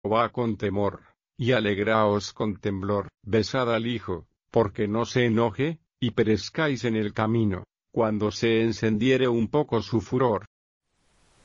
Jehová con temor, y alegraos con temblor, besad al Hijo, porque no se enoje, y perezcáis en el camino, cuando se encendiere un poco su furor.